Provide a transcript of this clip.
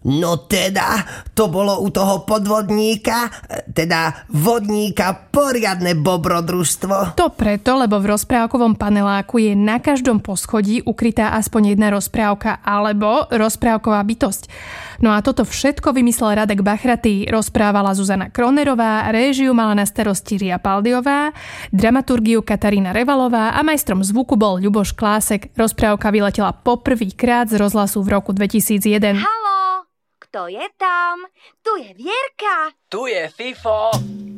No teda, to bolo u toho podvodníka, teda vodníka, poriadne bobrodružstvo. To preto, lebo v rozprávkovom paneláku je na každom poschodí ukrytá aspoň jedna rozprávka alebo rozprávková bytosť. No a toto všetko vymyslel Radek Bachratý, rozprávala Zuzana Kronerová, réžiu mala na starosti Ria Paldiová, dramaturgiu Katarína Revalová a majstrom zvuku bol Ľuboš Klásek. Rozprávka vyletela poprvýkrát z rozhlasu v roku 2001. Haló, kto je tam? Tu je Vierka. Tu je Fifo.